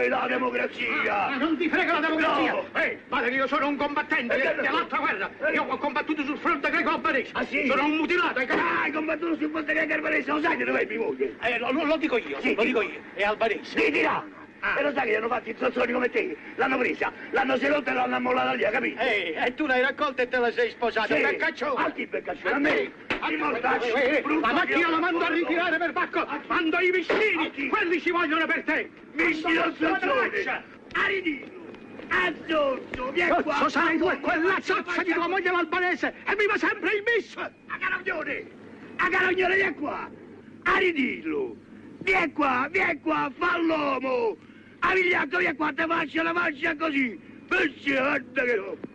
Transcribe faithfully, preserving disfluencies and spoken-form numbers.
E la democrazia! Ah, non ti frega la democrazia! No. Ehi, guarda che io sono un combattente Eh, de- dell'altra guerra! Io ho combattuto sul fronte greco-albanese! Ah, sì? Sono un mutilato, hai capito? Ah, hai combattuto sul fronte greco-albanese, lo sai di dove è mia moglie? Eh, lo, lo dico io, Sì, lo dico io, è albanese! Sì, di là! Ah. E lo sai che gli hanno fatto i zozzoni come te? L'hanno presa, l'hanno sedotta e l'hanno ammollata lì, hai capito? Ehi, e tu l'hai raccolta e te la sei sposata, Sì. beccaccione! A chi beccaccione? A me! A I mortacci! Eh, eh, brutto la macchina la mando a diavolo. ritirare per Bacco! Mando i A vicini! chi? Quelli ci vogliono per te! Misci lo zozzone! Braccia. Aridino! Azzozzo, vieni qua! Cazzo sai tu, è quella zozza faccia di tua moglie l'albanese e mi va sempre il miss! A carognone! A carognone, vieni qua! Aridillo! Vieni qua, vieni qua, fa l'uomo! A Vigliacco, vieni qua, te faccio la faccia così! Bestia, guarda che no!